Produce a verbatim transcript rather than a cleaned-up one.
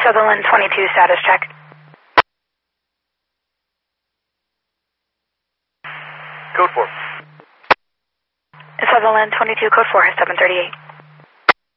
Sutherland twenty-two, status check. Code four. Sutherland twenty-two, code four, seven thirty-eight.